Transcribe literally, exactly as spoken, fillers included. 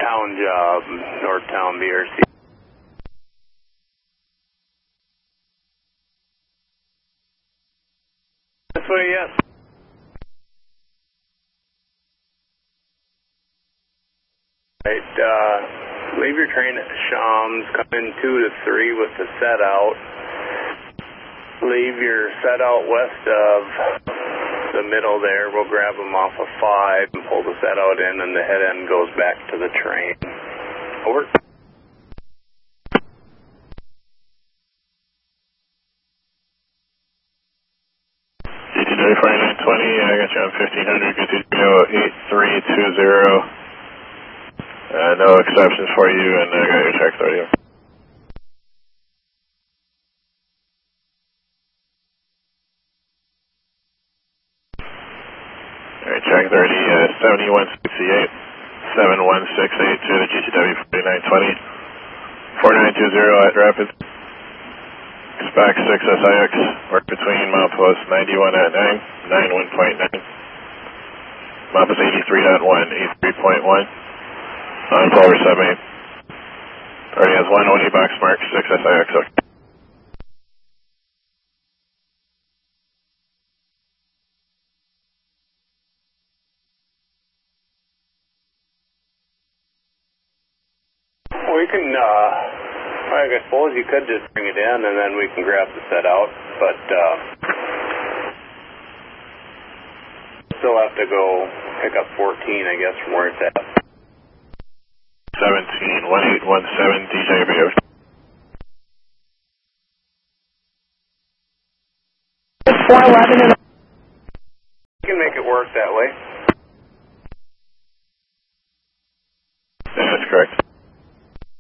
town job, North Town B R C. This way, yes. Right, uh, leave your train at Shams, come in two to three with the set out. Leave your set out west of the middle there. We'll grab them off of five and pull the set out in, and the head end goes back to the train. Over. G T W forty-nine twenty, I got you on fifteen hundred, good to go, eight three two zero. Uh, no exceptions for you, and I got your check thirty. Alright, check thirty, uh, seventy-one sixty-eight, seven one six eight to the G T W forty-nine twenty, forty-nine two zero at Rapids. Spec six S I X, work between milepost ninety-one at nine, ninety-one point nine. Milepost eighty-three point one, eighty-three point one. On Plover sub eight. Already has one O D box mark, six S I X. Okay. We can, uh, I suppose you could just bring it in and then we can grab the set out, but, uh, still have to go pick up fourteen, I guess, from where it's at. seventeen, one eight one seven, D J B. four eleven and We can make it work that way. Yeah, that's correct.